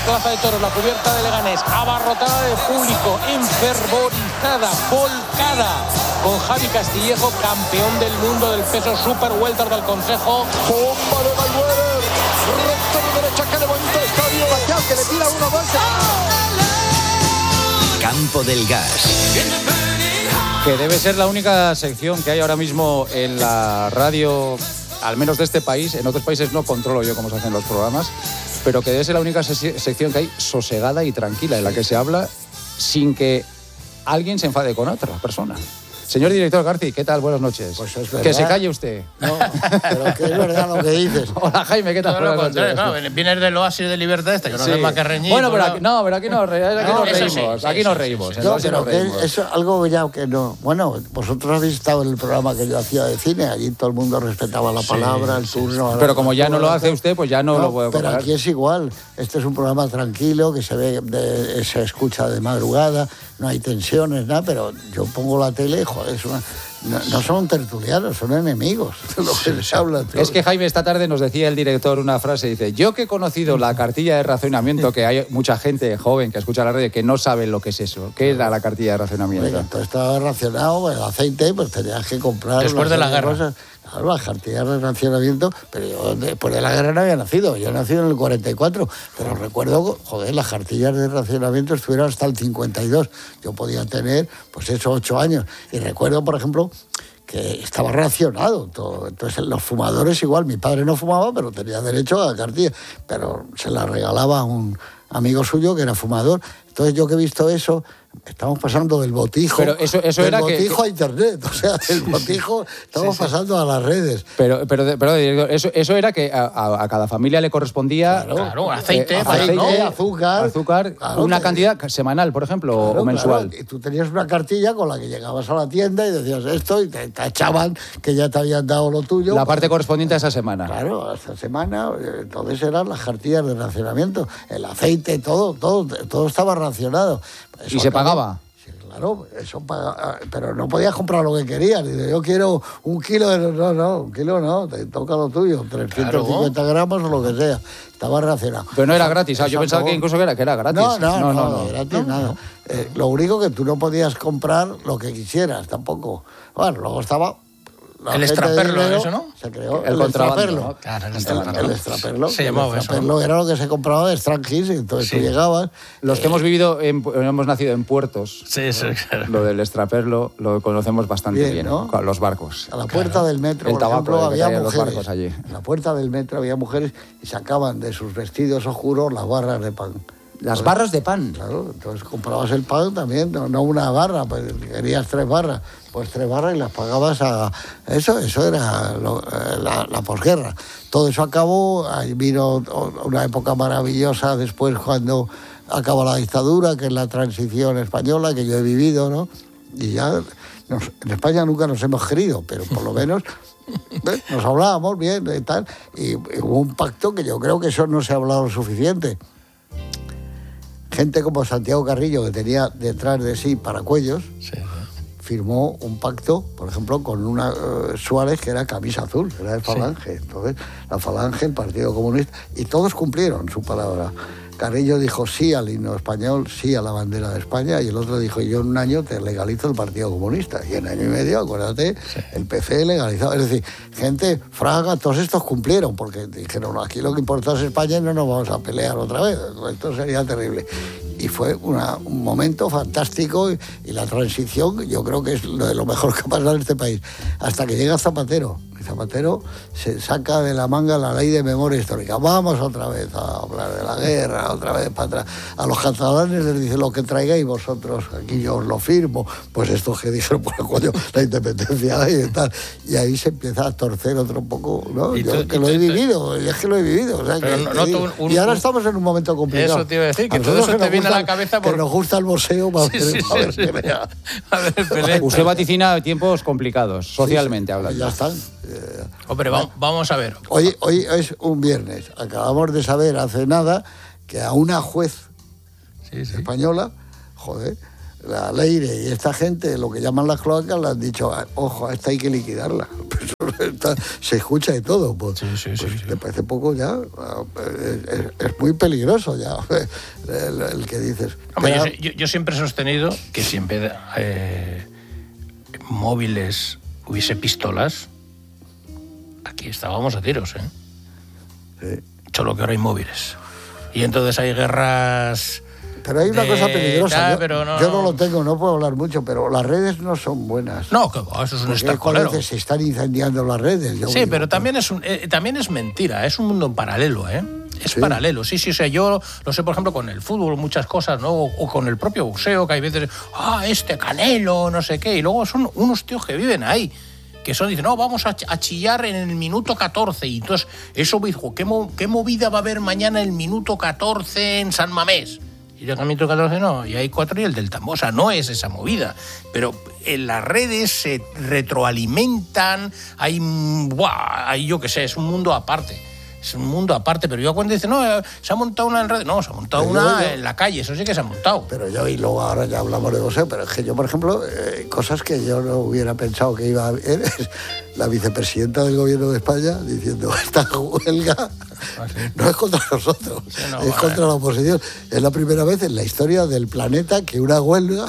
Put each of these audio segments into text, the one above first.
Plaza de Toros, la cubierta de Leganés, abarrotada de público, enfervorizada, volcada, con Javi Castillejo, campeón del mundo del peso super welter del Consejo. Bomba de Mayweather, recta de derecha que levanta Estadio Baquial, que le tira 1-2. Campo del Gas. Que debe ser la única sección que hay ahora mismo en la radio, al menos de este país. En otros países no controlo yo cómo se hacen los programas, pero que debe ser la única sección que hay sosegada y tranquila, en la que se habla sin que alguien se enfade con otra persona. Señor director Garci, ¿qué tal? Buenas noches. Pues es verdad. Que se calle usted. No, pero que es verdad lo que dices. Hola, Jaime, ¿qué tal? No, Buenas noches. claro, vienes del oasis de libertad que no Sí. hace más que reñir. Bueno, pero pues, aquí, no, pero aquí nos reímos. Sí, Aquí nos sí, reímos. sí, en No, Oasis pero nos reímos. es algo ya que no. Bueno, vosotros habéis estado en el programa que yo hacía de cine, allí todo el mundo respetaba la palabra, el turno. Pero como ya no lo hace usted, pues ya no lo puedo Pero comparar. aquí es igual. Este es un programa tranquilo, que se ve, se escucha de madrugada, no hay tensiones, nada, pero yo pongo la tele, joder, no son tertulianos, son enemigos de lo que se habla. Es que Jaime, esta tarde nos decía el director una frase, dice: yo que he conocido la cartilla de racionamiento, que hay mucha gente joven que escucha la radio que no sabe lo que es eso. ¿Qué era la cartilla de racionamiento? Venga, todo estaba racionado, el aceite, pues tenías que comprar. Después de la serie guerra. cosas. Claro, las cartillas de racionamiento, pero yo después de la guerra no había nacido. Yo he nacido en el 44, pero recuerdo, joder, las cartillas de racionamiento estuvieron hasta el 52. Yo podía tener, pues eso, 8 años. Y recuerdo, por ejemplo, que estaba racionado todo. Entonces, los fumadores igual. Mi padre no fumaba, pero tenía derecho a la cartilla. Pero se la regalaba a un amigo suyo que era fumador. Entonces, yo que he visto eso, estamos pasando del botijo, Pero eso del era botijo a internet. O sea, del botijo estamos pasando a las redes. Pero director, eso era que a cada familia le correspondía Claro, aceite, Aceite, ¿no? azúcar. Claro, una cantidad semanal, por ejemplo, claro, o mensual. claro. Y tú tenías una cartilla con la que llegabas a la tienda y decías esto y te tachaban que ya te habían dado lo tuyo. La parte correspondiente a esa semana. Claro, a esta semana, entonces eran las cartillas de racionamiento, el aceite, todo estaba racionado. Eso ¿Y se acabó. pagaba? Sí, claro, eso pagaba, pero no podías comprar lo que querías. Dice, yo quiero 1 kilo de... No, 1 kilo no, te toca lo tuyo, 350 gramos o lo que sea. Estaba racionado. Pero no era gratis. Yo Eso pensaba acabó. que incluso que era gratis. No, gratis nada. Lo único que tú no podías comprar lo que quisieras tampoco. Bueno, luego estaba... la El gente de extraperlo, dinero, eso, ¿no? Se creó El el contrabando, extraperlo. ¿no? Claro, el El extraperlo. extraperlo. Se llamaba el eso, extraperlo ¿no? era lo que se compraba de Strangis, entonces tú llegabas... Los que hemos vivido, hemos nacido en puertos, Sí, claro. lo del extraperlo lo conocemos bastante bien, ¿no? Con los barcos. A la puerta del metro, El por tabaco, ejemplo, que había traían los mujeres. barcos allí. En la puerta del metro había mujeres y sacaban de sus vestidos oscuros las barras de pan. Las barras de pan. Claro, entonces comprabas el pan también, no una barra, pues querías 3 barras, pues 3 barras y las pagabas a... Eso era la posguerra. Todo eso acabó, ahí vino una época maravillosa después cuando acabó la dictadura, que es la transición española que yo he vivido, ¿no? Y ya en España nunca nos hemos querido, pero por lo menos... nos hablábamos bien y tal, y hubo un pacto que yo creo que eso no se ha hablado lo suficiente. Gente como Santiago Carrillo, que tenía detrás de sí paracuellos, firmó un pacto, por ejemplo, con una Suárez que era camisa azul, era de Falange. Entonces, la Falange, el Partido Comunista, y todos cumplieron su palabra. Carrillo dijo sí al himno español, sí a la bandera de España, y el otro dijo, yo en un año te legalizo el Partido Comunista. Y en año y medio, acuérdate, el PC legalizado. Es decir, gente, Fraga, todos estos cumplieron, porque dijeron, no, aquí lo que importa es España y no nos vamos a pelear otra vez. Esto sería terrible. Y fue un momento fantástico, y la transición yo creo que es lo de lo mejor que ha pasado en este país. Hasta que llega Zapatero. Y Zapatero se saca de la manga la ley de memoria histórica. Vamos otra vez a hablar de la guerra, otra vez para atrás. A los catalanes les dice, lo que traigáis vosotros, aquí yo os lo firmo. Pues estos que dijeron, pues coño, la independencia y tal. Y ahí se empieza a torcer otro poco, ¿no? Yo que lo he vivido, es que lo he vivido. O sea, y ahora estamos en un momento complicado. Eso te iba a decir, que todo eso te viene a la cabeza porque nos gusta el boxeo para ver pelea. Usted vaticina tiempos complicados, socialmente hablando. Ya están. Hombre, vamos a ver. Hoy es un viernes. Acabamos de saber hace nada que a una juez española, joder, la Leire y esta gente, lo que llaman las cloacas, le han dicho, ojo, a esta hay que liquidarla. se escucha y todo. Pues, Sí. ¿Te parece poco ya? Es muy peligroso ya el que dices. Hombre, yo siempre he sostenido que si en vez de móviles hubiese pistolas, aquí estábamos a tiros, ¿eh? Sí. Solo que ahora hay móviles. Y entonces hay guerras... Pero hay una cosa peligrosa. Yo no lo tengo, no puedo hablar mucho, pero las redes no son buenas. No, que eso es un estacolero. Se están incendiando las redes. Sí, pero también es mentira, es un mundo paralelo, ¿eh? Es paralelo, sí, o sea, yo lo sé, por ejemplo, con el fútbol, muchas cosas, ¿no? O con el propio boxeo, que hay veces, Canelo, no sé qué, y luego son unos tíos que viven ahí, que dicen, no, vamos a chillar en el minuto 14, y entonces, eso me dijo, ¿qué movida va a haber mañana el minuto 14 en San Mamés? Y yo minuto 14 no, y hay 4 y el del tambor, o sea, no es esa movida, pero en las redes se retroalimentan, hay yo qué sé, es un mundo aparte. Es un mundo aparte, pero yo cuando dicen, no, se ha montado una en redes, no, se ha montado una en la calle, eso sí que se ha montado. Pero y luego ahora ya hablamos de boxeo, pero es que yo, por ejemplo, cosas que yo no hubiera pensado que iba a haber, es la vicepresidenta del gobierno de España diciendo, esta huelga no es contra nosotros, es contra la oposición. Es la primera vez en la historia del planeta que una huelga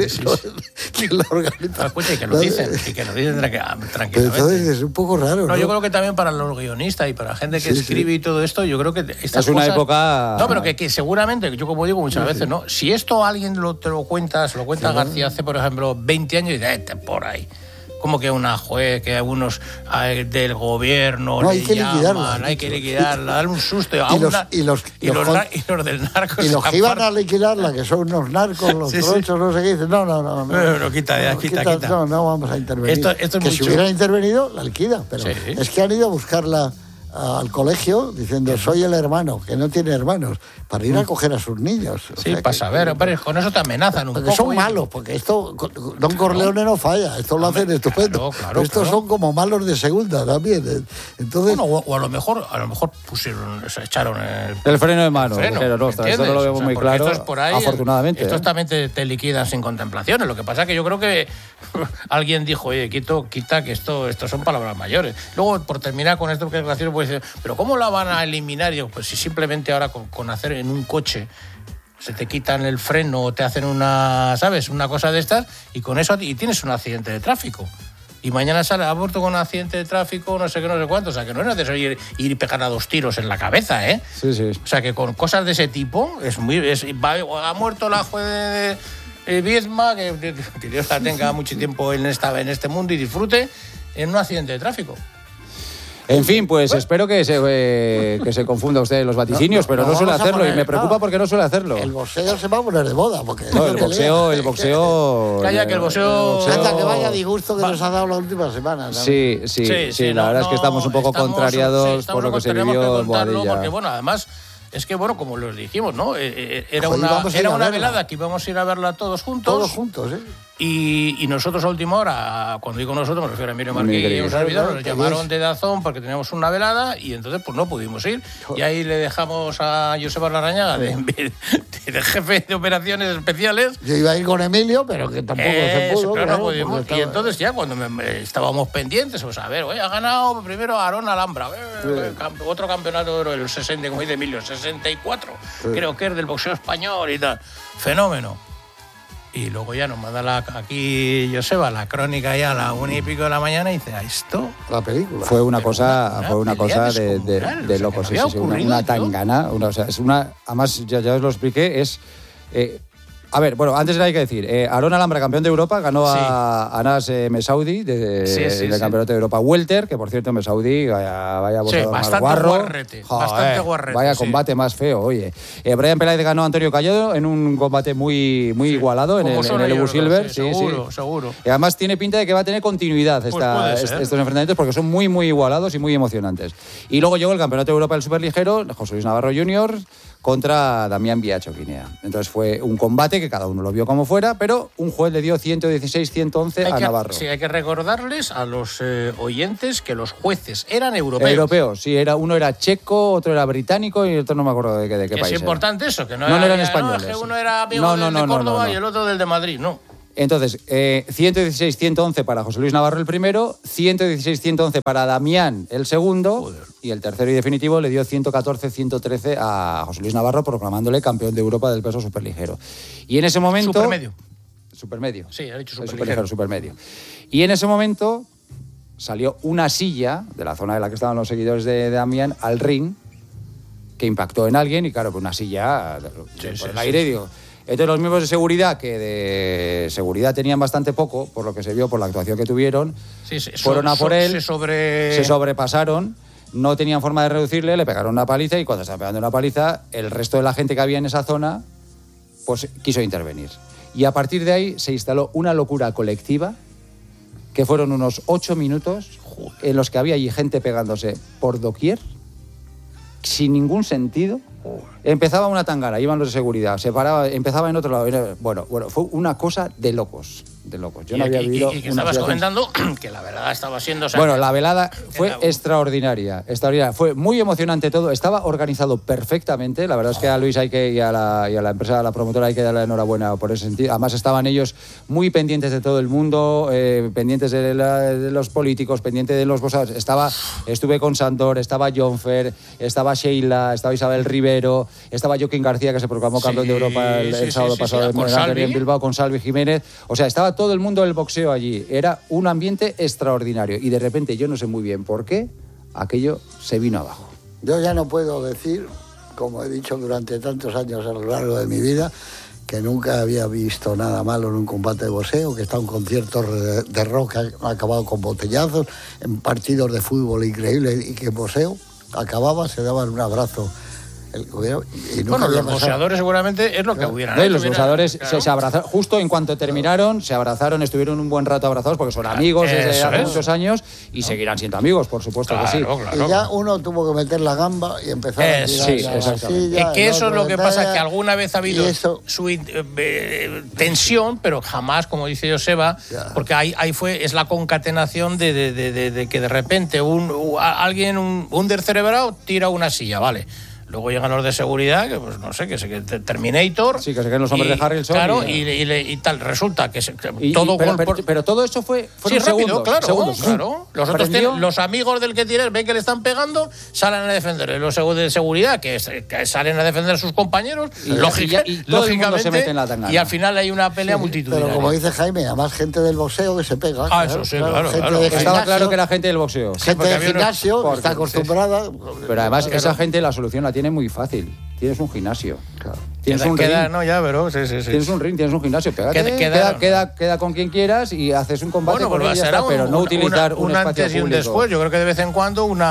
quien la organiza. Y que lo dicen, tranquilamente. Entonces es un poco raro, ¿no? Yo creo que también para los guionistas y para la gente que escribe y todo esto, yo creo que estas es una cosas, época... No, pero que seguramente, yo como digo muchas veces, ¿no? Si esto alguien te lo cuenta, se lo cuenta García hace, por ejemplo, 20 años, y dice, por ahí. Como que una juez, que algunos del gobierno no, hay que liquidarla, darle un susto. Y los del narco. Y los que iban a liquidarla, que son unos narcos, los tronchos, no sé qué, dicen, no, quita. No vamos a intervenir. Esto es que si hubieran intervenido, la liquida, pero es que han ido a buscarla al colegio diciendo soy el hermano, que no tiene hermanos, para ir a coger a sus niños. Sí, para saber, hombre, con eso te amenazan un poco. Porque son malos, porque esto, Don Corleone no falla, esto lo hacen estupendo. Claro, estos son como malos de segunda también. Entonces, bueno, o a lo mejor echaron el freno de mano. Pero esto no lo vemos muy claro, esto es por ahí, afortunadamente. Estos también te liquidan sin contemplaciones. Lo que pasa es que yo creo que alguien dijo, oye, quita, que esto son palabras mayores. Luego, por terminar con esto, que es gracioso, pues decir, pero ¿cómo la van a eliminar? Y digo, pues si simplemente ahora con hacer en un coche se te quitan el freno o te hacen una cosa de estas, y con eso y tienes un accidente de tráfico. Y mañana sale aborto con un accidente de tráfico, no sé qué, no sé cuánto. O sea, que no es necesario ir y pegar a 2 tiros en la cabeza, ¿eh? Sí. O sea, que con cosas de ese tipo ha muerto la juez de Viedma, que Dios la tenga mucho tiempo en este mundo y disfrute, en un accidente de tráfico. En fin, pues espero que se confunda usted en los vaticinios, pero no suele hacerlo y me preocupa porque no suele hacerlo. El boxeo se va a poner de moda. Porque el boxeo... Calla, que el boxeo... Anda, que vaya disgusto que nos ha dado la última semana. Sí, la verdad es que estamos un poco contrariados por lo que se vivió en Boadilla. Porque, bueno, además... Es que, bueno, como lo dijimos, ¿no? Era una velada que íbamos a ir a verla todos juntos. Todos juntos, ¿eh? Y nosotros a última hora, cuando digo nosotros, me refiero a Emilio Marqués y un servidor, nos llamaron de Dazón porque teníamos una velada y entonces pues no pudimos ir. Y ahí le dejamos a Joseba Larrañaga de jefe de operaciones especiales. Yo iba a ir con Emilio, pero que tampoco se pudo. Pero no pudimos. Y entonces ya cuando estábamos pendientes, pues a ver, ha ganado primero Aarón Alhambra, otro campeonato del 60, como dice Emilio, 64, creo que es del boxeo español y tal. Fenómeno. Y luego ya nos manda aquí Joseba la crónica ya a las 1:00 de la mañana y dice, ¿a esto? La película. Fue una cosa de locos, una tangana, además ya os lo expliqué, a ver, bueno, antes hay que decir, Aarón Alhambra, campeón de Europa, ganó a Anas Mesaudi en el campeonato de Europa Welter, que por cierto Mesaudi vaya bastante guarro. Bastante guarrete. Vaya combate más feo, oye. Brian Peláez ganó a Antonio Callado en un combate muy igualado en el Ebu Silver. Seguro. Y además tiene pinta de que va a tener continuidad estos enfrentamientos porque son muy igualados y muy emocionantes. Y luego llegó el campeonato de Europa del superligero, José Luis Navarro Jr., contra Damián Biacho Guinea. Entonces fue un combate que cada uno lo vio como fuera, pero un juez le dio 116-111 a Navarro. Sí, hay que recordarles a los oyentes que los jueces eran europeos. Europeos, sí, uno era checo, otro era británico y otro no me acuerdo de qué país. Es importante eso, que no eran españoles. Que uno era amigo de Córdoba y el otro del de Madrid, ¿no? Entonces, 116-111 para José Luis Navarro el primero, 116-111 para Damián el segundo. Joder. Y el tercero y definitivo le dio 114-113 a José Luis Navarro, proclamándole campeón de Europa del peso superligero. Y en ese momento... Supermedio. Sí, ha dicho superligero. Supermedio. Y en ese momento salió una silla de la zona de la que estaban los seguidores de Damián al ring, que impactó en alguien y claro, pues una silla por el aire, digo... Entonces los miembros de seguridad, que de seguridad tenían bastante poco, por lo que se vio, por la actuación que tuvieron, fueron a por él, se sobrepasaron, no tenían forma de reducirle, le pegaron una paliza y cuando estaban pegando una paliza, el resto de la gente que había en esa zona, pues quiso intervenir. Y a partir de ahí se instaló una locura colectiva, que fueron unos 8 minutos en los que había allí gente pegándose por doquier, sin ningún sentido. Empezaba una tangana, iban los de seguridad, se paraba, empezaba en otro lado. Bueno, fue una cosa de locos. Yo no había vivido. Y que estabas comentando que la velada estaba siendo... O sea, bueno, la velada fue extraordinaria. Fue muy emocionante todo, estaba organizado perfectamente. La verdad es que a Luis y a la empresa, a la promotora, hay que darle la enhorabuena por ese sentido. Además estaban ellos muy pendientes de todo el mundo, pendientes de los políticos, pendientes de los bosados. Estuve con Sandor, estaba Jonfer, estaba Sheila, estaba Isabel Rivero, estaba Joaquín García, que se proclamó campeón de Europa el sábado pasado en Bilbao, con Salvi Jiménez. O sea, estaba todo el mundo del boxeo allí. Era un ambiente extraordinario. Y de repente, yo no sé muy bien por qué, aquello se vino abajo. Yo ya no puedo decir, como he dicho durante tantos años a lo largo de mi vida, que nunca había visto nada malo en un combate de boxeo, que está un concierto de rock que ha acabado con botellazos, en partidos de fútbol increíbles, y que en boxeo acababa, se daban un abrazo. Los boxeadores seguramente es lo que hubieran hecho. Los boxeadores se abrazaron, justo en cuanto terminaron, se abrazaron, estuvieron un buen rato abrazados porque son amigos desde hace muchos años y seguirán siendo amigos, por supuesto que sí. Claro. Y ya uno tuvo que meter la gamba y empezar a tirar la silla, que eso es lo que pasa, que alguna vez ha habido su tensión, pero jamás, como dice Joseba, porque ahí es la concatenación de que de repente alguien, un descerebrado, tira una silla, ¿vale? Luego llegan los de seguridad, que pues no sé, que Terminator. Sí, que se queden los hombres de Harrelson. Claro, y tal. Resulta que todo... Pero todo eso fue rápido, segundos, claro. Segundos. Claro. Los amigos del que tienes ven que le están pegando, salen a defender. Los de seguridad que salen a defender a sus compañeros. Lógicamente se mete en la tangana. Y al final hay una pelea multitudinaria. Pero como dice Jaime, además gente del boxeo que se pega. Eso sí, claro. Estaba claro que era gente del boxeo. Gente del gimnasio, está acostumbrada. Pero además esa gente la solución la tiene muy fácil. Tienes un gimnasio. Claro. Tienes un ring. No, ya, pero sí. Tienes un ring, tienes un gimnasio. Pégate, queda con quien quieras y haces un combate con ella, está, pero no utilizar un espacio antes y un público. Después. Yo creo que de vez en cuando un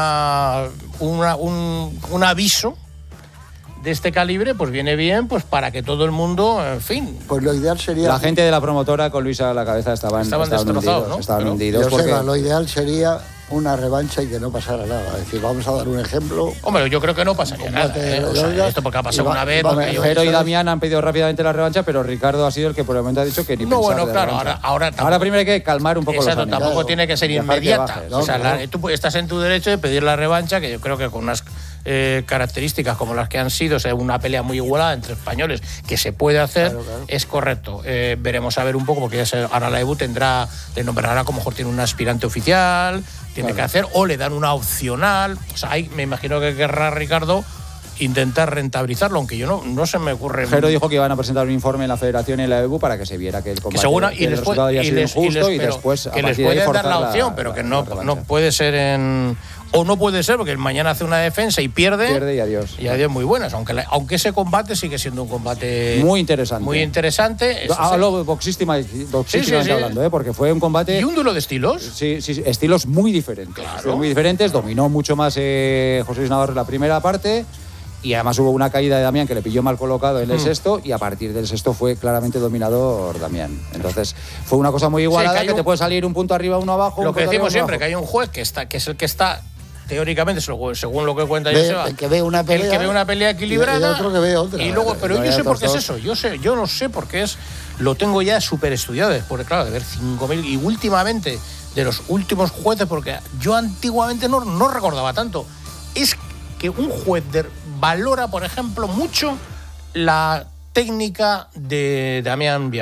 aviso de este calibre pues viene bien pues para que todo el mundo, en fin. Pues lo ideal sería... La gente de la promotora con Luisa a la cabeza estaban destrozados, ¿no? Estaban hundidos. Porque... Lo ideal sería una revancha y que no pasara nada. Es decir, vamos a dar un ejemplo. Hombre, yo creo que no pasaría nada. Esto porque ha pasado una vez. Jero y Damián han pedido rápidamente la revancha, pero Ricardo ha sido el que por el momento ha dicho que ni pensar. Bueno, claro, ahora primero hay que calmar un poco los ánimos. Tampoco tiene que ser inmediata. Tú estás en tu derecho de pedir la revancha, que yo creo que con unas características como las que han sido, o sea, una pelea muy igualada entre españoles, que se puede hacer, es correcto. Veremos a ver un poco, porque ahora la EBU le nombrará como mejor tiene un aspirante oficial, tiene que hacer, o le dan una opcional. O sea, me imagino que querrá Ricardo intentar rentabilizarlo, aunque yo no se me ocurre. Pero dijo que iban a presentar un informe en la Federación y en la EBU para que se viera que el combate el resultado había sido injusto y después que les pueden dar la opción, pero que no puede ser o no puede ser, porque mañana hace una defensa y pierde y adiós. Y adiós muy buenas, aunque ese combate sigue siendo un combate muy interesante. Muy interesante. Hablo boxísticamente hablando, porque fue un combate... ¿Y un duelo de estilos? Sí, estilos muy diferentes. Claro. Muy diferentes, dominó mucho más José Luis Navarro en la primera parte. Y además hubo una caída de Damián que le pilló mal colocado en el sexto, y a partir del sexto fue claramente dominador Damián. Entonces fue una cosa muy igualada, que te puede salir un punto arriba, uno abajo. Lo que decimos siempre, que hay un juez que es el que está teóricamente, según lo que cuenta Joseba, el que ve una pelea equilibrada, y otro que ve otra. Y luego, pero yo sé por qué es eso. Yo no sé por qué es. Lo tengo ya súper estudiado, porque claro, de ver 5.000 y últimamente de los últimos jueces, porque yo antiguamente no recordaba tanto. Es que un juez valora, por ejemplo, mucho la técnica de Damián Biagio.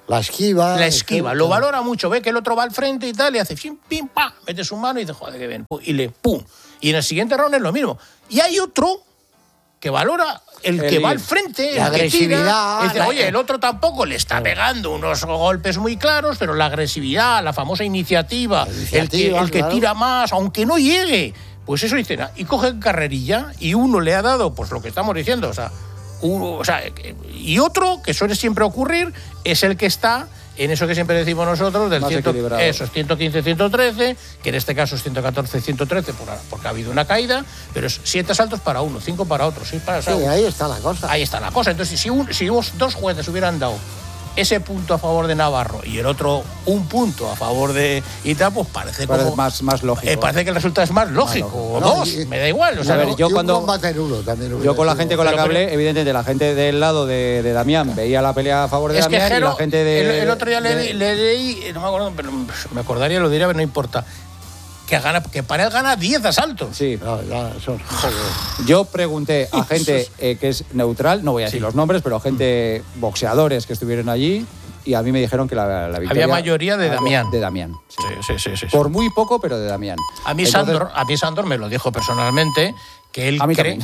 La esquiva. La esquiva, lo valora mucho, ve que el otro va al frente y tal, y hace pim, pim, pa, mete su mano y dice, joder, qué bien, y le pum. Y en el siguiente round es lo mismo. Y hay otro que valora el que va al frente, la el que agresividad. tira, y dice, oye, el otro tampoco le está pegando unos golpes muy claros, pero la agresividad, la famosa iniciativa, el que tira más, aunque no llegue, pues eso dice, y coge carrerilla, y uno le ha dado, pues lo que estamos diciendo, y otro, que suele siempre ocurrir, es el que está en eso que siempre decimos nosotros, del 115-113, que en este caso es 114-113, porque ha habido una caída, pero es 7 asaltos para uno, 5 para otro, 6 para otro. Sí, ahí está la cosa. Ahí está la cosa. Entonces, si dos jueces hubieran dado ese punto a favor de Navarro y el otro un punto a favor de Ita, pues parece como más lógico. Parece que el resultado es más lógico. Me da igual. A ver, yo con la gente con la que hablé, evidentemente la gente del lado de Damián veía la pelea a favor de Damián, y la gente de... El otro día le leí, no me acuerdo, pero me acordaría, lo diría, pero no importa. Que para él gana 10 asaltos. Sí. Yo pregunté a gente que es neutral, no voy a decir los nombres, pero gente, boxeadores que estuvieron allí, y a mí me dijeron que la victoria... Había mayoría de Damián. De Damián. Sí. Por muy poco, pero de Damián. A mí Sandor me lo dijo personalmente, que él cree...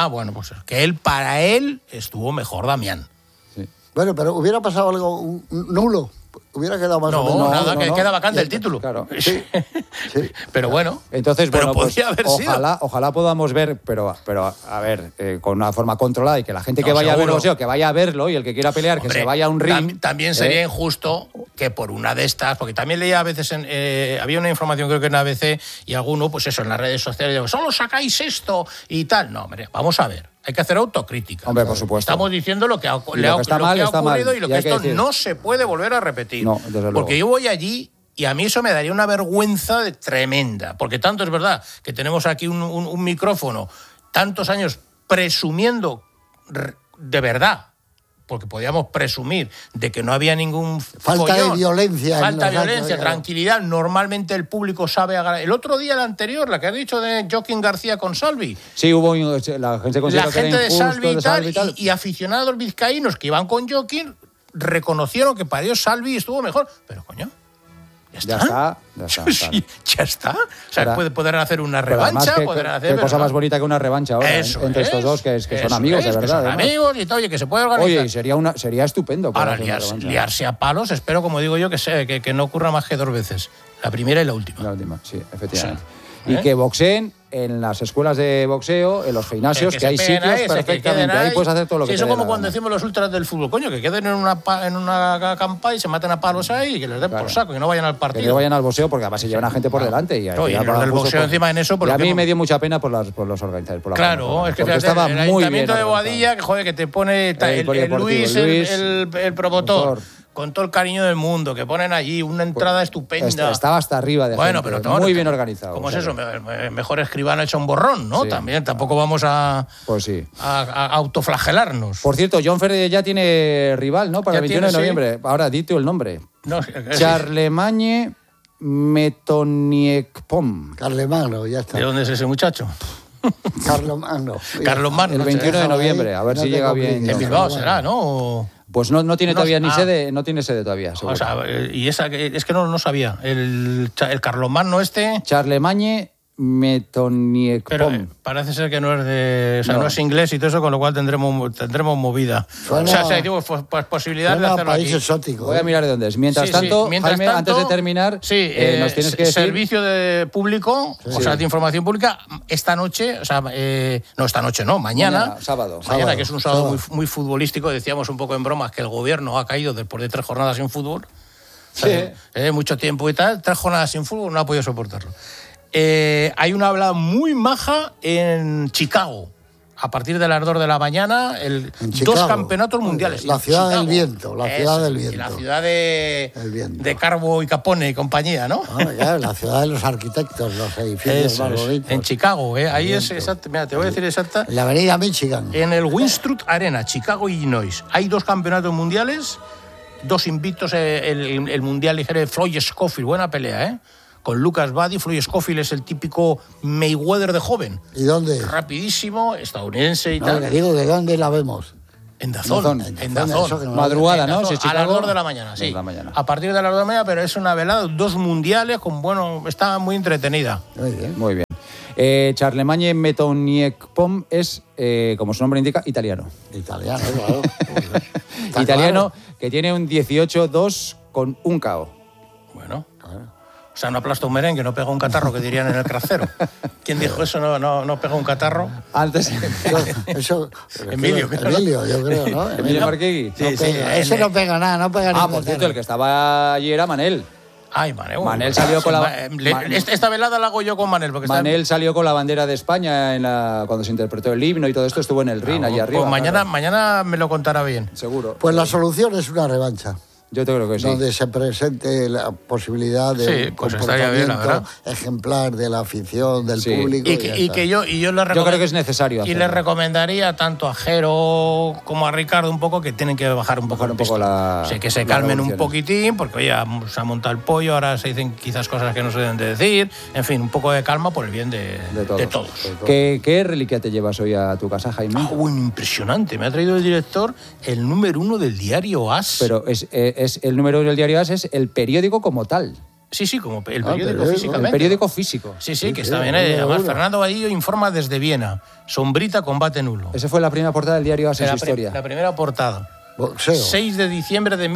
que para él estuvo mejor Damián. Sí. Bueno, pero hubiera pasado algo nulo. Hubiera quedado más o menos. Nada, que queda vacante el título. Claro. Sí. Pero bueno. Entonces, pero pues, haber sido. Ojalá podamos ver, pero a ver, con una forma controlada, y que la gente que vaya a ver boxeo, que vaya a verlo, y el que quiera pelear, que se vaya a un ring. También sería injusto que por una de estas, porque también leía a veces, había una información creo que en ABC, y alguno, pues eso, en las redes sociales, digo, solo sacáis esto y tal. No, hombre, vamos a ver. Hay que hacer autocrítica. Hombre, por supuesto. Estamos diciendo lo que ha ocurrido y lo que esto no se puede volver a repetir. No, desde luego. Porque yo voy allí y a mí eso me daría una vergüenza tremenda. Porque tanto es verdad que tenemos aquí un micrófono tantos años presumiendo de verdad, porque podíamos presumir de que no había ningún falta de violencia. Tranquilidad. Normalmente el público sabe agarrar. El otro día, el anterior, la que has dicho de Joaquín García con Salvi. Sí, hubo la gente de Salvi y tal. Y aficionados vizcaínos que iban con Joaquín reconocieron que para ellos Salvi estuvo mejor. Pero, coño, ¿ya está? Ya está. O sea, pueden hacer una revancha. Qué cosa más bonita que una revancha ahora entre estos dos, que son amigos, de verdad. Son amigos y todo, que se puede organizar. Oye, sería estupendo. Ahora, liarse a palos, espero, como digo yo, que no ocurra más que 2 veces. La primera y la última. La última, sí, efectivamente. Y que boxeen en las escuelas de boxeo, en los gimnasios, que hay sitios perfectamente. Ahí puedes hacer todo lo que eso como cuando decimos los ultras del fútbol. Coño, que queden en una campa y se maten a palos ahí y que les den por saco, que no vayan al partido. Que no vayan al boxeo, porque además se llevan a gente por delante. Y el boxeo encima en eso... Y a mí me dio mucha pena por los organizadores. Claro, es que estaba el Ayuntamiento de Boadilla, que te pone Luis, el promotor, con todo el cariño del mundo, que ponen allí una entrada estupenda. Estaba hasta arriba de gente, pero muy bien organizado. ¿Cómo es eso? Mejor escribano hecho un borrón, ¿no? Sí. También, tampoco vamos a autoflagelarnos. Por cierto, John Ferrer ya tiene rival, ¿no? Para el 21 de noviembre. Sí. Ahora, dite el nombre. Charlemagne Metoniekpom. Carlemagno, ya está. ¿De dónde es ese muchacho? Carlomagno. El 21 de noviembre, a ver si llega bien. En Bilbao será, ¿no? Pues no tiene todavía ni sede, no tiene sede todavía. Seguro. O sea, y esa es que no sabía. El Carlomagno Charlemagne Metoniekpom. Pero parece ser que no es no es inglés y todo eso, con lo cual tendremos movida. Digo, pues posibilidades de hacerlo país aquí. Exótico. Voy a mirar de dónde es. Mientras tanto, Jaime, antes de terminar, nos tienes que decir... Servicio de público, o sea, de información pública, esta noche, mañana, sábado, que es un sábado muy futbolístico. Decíamos un poco en bromas que el gobierno ha caído después de 3 jornadas sin fútbol. Mucho tiempo y tal, 3 jornadas sin fútbol, no ha podido soportarlo. Hay una habla muy maja en Chicago. A partir del ardor de la mañana, 2 campeonatos mundiales. La ciudad del viento. La ciudad de Carbo y Capone y compañía, ¿no? Claro, la ciudad de los arquitectos, los edificios más bonitos. En Chicago, ahí es exacto. Mira, te voy a decir exacta. En la avenida Michigan. En el Winstruth Arena, Chicago, Illinois. Hay 2 campeonatos mundiales, 2 invictos. El mundial ligero de Floyd Scofield. Buena pelea, con Lucas Buddy. Floyd Scofield es el típico Mayweather de joven. ¿Y dónde? Rapidísimo, estadounidense y tal. Le digo, ¿de dónde la vemos? En Dazón. Madrugada, ¿no? Si a las 2 de la mañana, sí. A partir de las 2 de la mañana, pero es una velada, 2 mundiales, está muy entretenida. Muy bien. Charlemagne Metoniek-Pom es, como su nombre indica, italiano. Italiano, claro. Italiano, que tiene un 18-2 con un KO. Bueno. O sea, no aplasta un merengue, no pega un catarro, que dirían en el cracero. ¿Quién dijo eso? No pega un catarro. Antes. Eso. Emilio, yo creo, ¿no? Emilio Marquegui. Sí, ese no pega nada, no pega nada. Por cierto, el que estaba allí era Manel. Ay, Manel. Manel salió con la... Esta velada la hago yo con Manel. Porque Manel salió con la bandera de España cuando se interpretó el himno y todo esto, estuvo en el ring, allí arriba. Pues mañana me lo contará bien. Seguro. Pues la solución es una revancha. Yo te creo que sí. Donde se presente la posibilidad de comportamiento ejemplar de la afición, del público. Yo creo que es necesario hacerlo. Y le recomendaría tanto a Jero como a Ricardo un poco que tienen que bajar un poco que se calmen un poquitín, porque oye, se ha montado el pollo, ahora se dicen quizás cosas que no se deben de decir. En fin, un poco de calma por el bien de todos. ¿Qué reliquia te llevas hoy a tu casa, Jaime? Bueno, impresionante. Me ha traído el director el número 1 del diario AS. Pero es el número del diario AS es el periódico como tal. Sí, como el periódico físicamente. El periódico físico. Sí, que está bien. Además, Fernando Vadillo informa desde Viena. Sombrita, combate nulo. Esa fue la primera portada del diario AS en su historia. La primera portada. Boxeo. 6 de diciembre de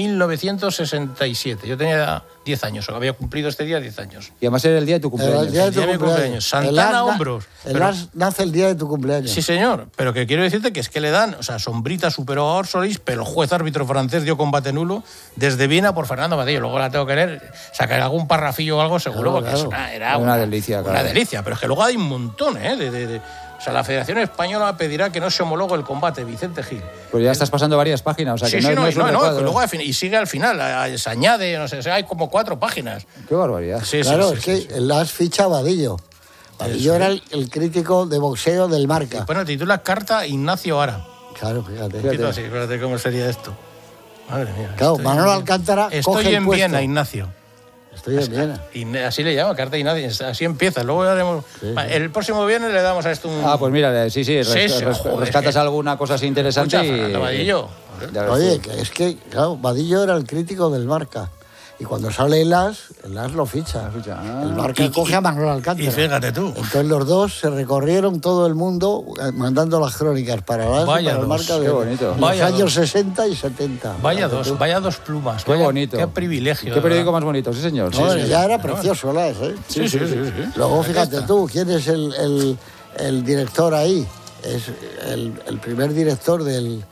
1967. Yo tenía 10 años, había cumplido este día 10 años. Y además era el día de tu cumpleaños. El día de tu cumpleaños. Santana hombros. El as nace el día de tu cumpleaños. Sí, señor. Pero que quiero decirte que es que le dan, Sombrita superó a Orsolis, pero el juez árbitro francés dio combate nulo desde Viena por Fernando Vadillo. Luego la tengo que leer, sacar algún parrafillo o algo seguro, porque era una delicia. Una delicia, pero es que luego hay un montón, la Federación Española pedirá que no se homologue el combate, Vicente Gil. Pues ya estás pasando varias páginas, que luego y sigue al final, se añade, hay como 4 páginas. Qué barbaridad. Que el as ficha a Vadillo. Vadillo era el crítico de boxeo del Marca. Bueno, titula Carta Ignacio Ara. Claro, fíjate. Fíjate cómo sería esto. Madre mía. Claro, Manolo Alcántara Estoy en Viena, Ignacio. Estoy en Viena. Y así le llama, Carta Ignacio. Así empieza. Luego haremos... El próximo viernes le damos a esto un... pues mira, rescatas alguna cosa así interesante. Escucha, Vadillo. Oye, es que, claro, Vadillo era el crítico del Marca. Y cuando sale el as lo ficha. El Marca coge a Manolo Alcántara. Y fíjate tú. Entonces los dos se recorrieron todo el mundo mandando las crónicas para el as y para el Marca de los años 60 y 70. Vaya dos plumas. Qué bonito. Qué privilegio. Qué periódico más bonito, sí, señor. Ya era precioso el as, ¿eh? Sí. Luego fíjate tú, ¿quién es el director ahí? Es el primer director del...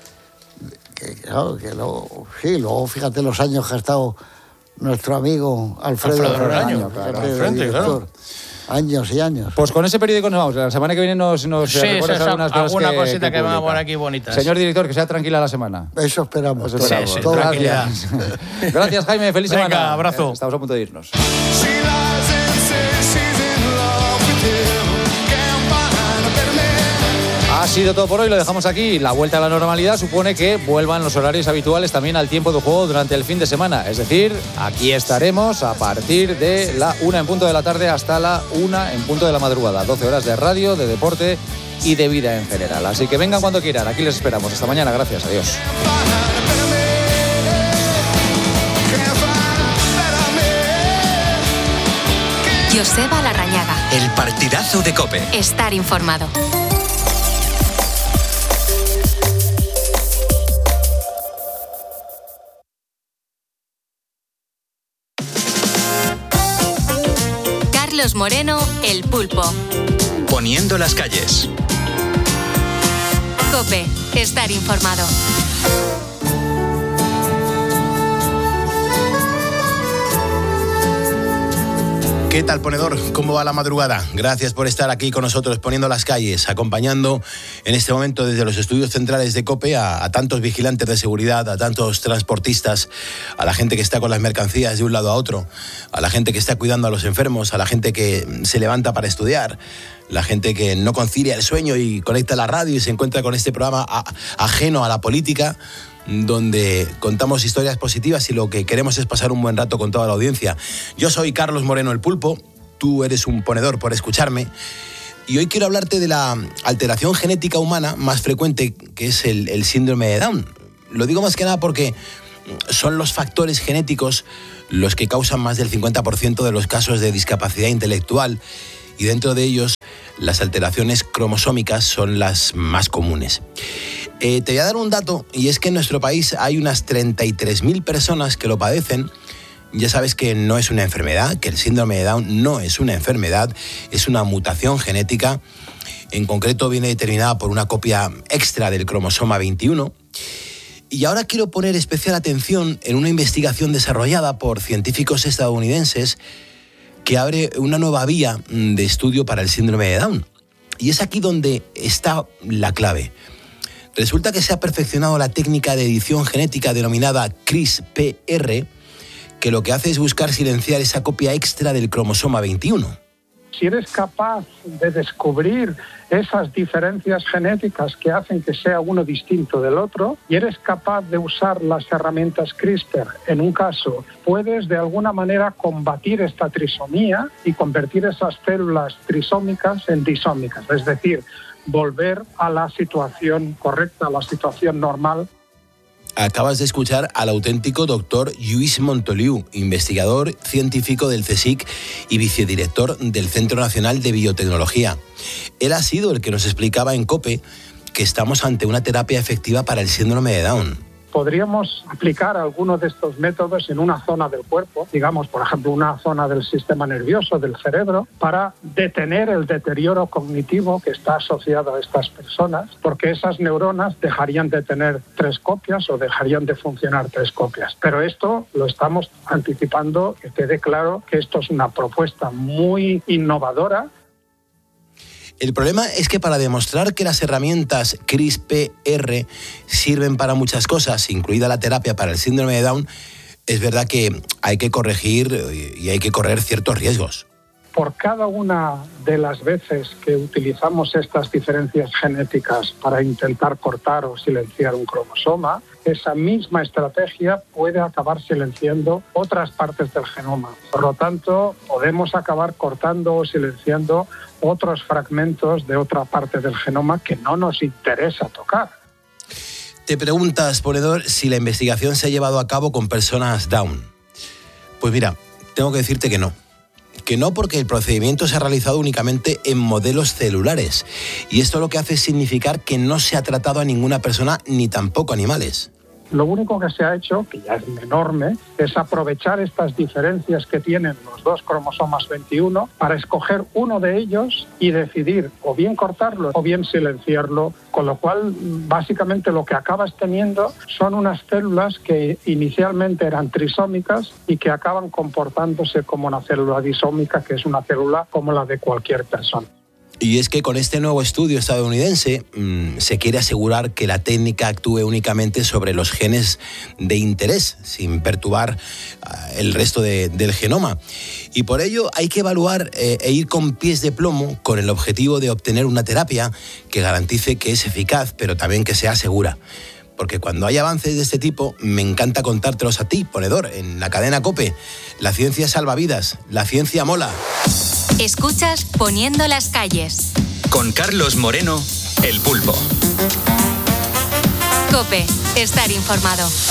luego fíjate los años que ha estado nuestro amigo Alfredo Redaño, claro. Años y años. Pues con ese periódico nos vamos. La semana que viene nos recuerdas alguna cosita que va por aquí bonita. Señor director, que sea tranquila la semana. Eso esperamos. Gracias. Gracias, Jaime. Feliz semana. Venga, abrazo. Estamos a punto de irnos. Ha sido todo por hoy, lo dejamos aquí. La vuelta a la normalidad supone que vuelvan los horarios habituales también al tiempo de juego durante el fin de semana. Es decir, aquí estaremos a partir de la 1 en punto de la tarde hasta la 1 en punto de la madrugada. 12 horas de radio, de deporte y de vida en general. Así que vengan cuando quieran, aquí les esperamos. Hasta mañana, gracias, adiós. Joseba Larrañaga. El partidazo de COPE. Estar informado. Carlos Moreno, El Pulpo. Poniendo las calles. COPE, estar informado. ¿Qué tal, ponedor? ¿Cómo va la madrugada? Gracias por estar aquí con nosotros, poniendo las calles, acompañando en este momento desde los estudios centrales de COPE a tantos vigilantes de seguridad, a tantos transportistas, a la gente que está con las mercancías de un lado a otro, a la gente que está cuidando a los enfermos, a la gente que se levanta para estudiar, la gente que no concilia el sueño y conecta la radio y se encuentra con este programa ajeno a la política, donde contamos historias positivas y lo que queremos es pasar un buen rato con toda la audiencia. Yo soy Carlos Moreno, El Pulpo, tú eres un ponedor por escucharme. Y hoy quiero hablarte de la alteración genética humana más frecuente, que es el síndrome de Down. Lo digo más que nada porque son los factores genéticos los que causan más del 50% de los casos de discapacidad intelectual, y dentro de ellos las alteraciones cromosómicas son las más comunes. Te voy a dar un dato, y es que en nuestro país hay unas 33.000 personas que lo padecen. Ya sabes que no es una enfermedad, que el síndrome de Down no es una enfermedad, es una mutación genética. En concreto viene determinada por una copia extra del cromosoma 21. Y ahora quiero poner especial atención en una investigación desarrollada por científicos estadounidenses que abre una nueva vía de estudio para el síndrome de Down. Y es aquí donde está la clave. Resulta que se ha perfeccionado la técnica de edición genética denominada CRISPR, que lo que hace es buscar silenciar esa copia extra del cromosoma 21. Si eres capaz de descubrir esas diferencias genéticas que hacen que sea uno distinto del otro, y eres capaz de usar las herramientas CRISPR en un caso, puedes de alguna manera combatir esta trisomía y convertir esas células trisómicas en disómicas, es decir, volver a la situación correcta, a la situación normal. Acabas de escuchar al auténtico doctor Lluís Montoliu, investigador científico del CSIC y vicedirector del Centro Nacional de Biotecnología. Él ha sido el que nos explicaba en COPE que estamos ante una terapia efectiva para el síndrome de Down. Podríamos aplicar algunos de estos métodos en una zona del cuerpo, digamos, por ejemplo, una zona del sistema nervioso, del cerebro, para detener el deterioro cognitivo que está asociado a estas personas, porque esas neuronas dejarían de tener 3 copias o dejarían de funcionar 3 copias. Pero esto lo estamos anticipando, que quede claro que esto es una propuesta muy innovadora. El problema es que para demostrar que las herramientas CRISPR sirven para muchas cosas, incluida la terapia para el síndrome de Down, es verdad que hay que corregir y hay que correr ciertos riesgos. Por cada una de las veces que utilizamos estas diferencias genéticas para intentar cortar o silenciar un cromosoma, esa misma estrategia puede acabar silenciando otras partes del genoma. Por lo tanto, podemos acabar cortando o silenciando otros fragmentos de otra parte del genoma que no nos interesa tocar. Te preguntas, ponedor, si la investigación se ha llevado a cabo con personas Down. Pues mira, tengo que decirte que no. Que no, porque el procedimiento se ha realizado únicamente en modelos celulares. Y esto lo que hace es significar que no se ha tratado a ninguna persona ni tampoco animales. Lo único que se ha hecho, que ya es enorme, es aprovechar estas diferencias que tienen los 2 cromosomas 21 para escoger uno de ellos y decidir o bien cortarlo o bien silenciarlo, con lo cual básicamente lo que acabas teniendo son unas células que inicialmente eran trisómicas y que acaban comportándose como una célula disómica, que es una célula como la de cualquier persona. Y es que con este nuevo estudio estadounidense se quiere asegurar que la técnica actúe únicamente sobre los genes de interés, sin perturbar el resto del genoma. Y por ello hay que evaluar e ir con pies de plomo con el objetivo de obtener una terapia que garantice que es eficaz, pero también que sea segura. Porque cuando hay avances de este tipo, me encanta contártelos a ti, ponedor, en la cadena COPE. La ciencia salva vidas, la ciencia mola. Escuchas Poniendo las calles. Con Carlos Moreno, El Pulpo. COPE, estar informado.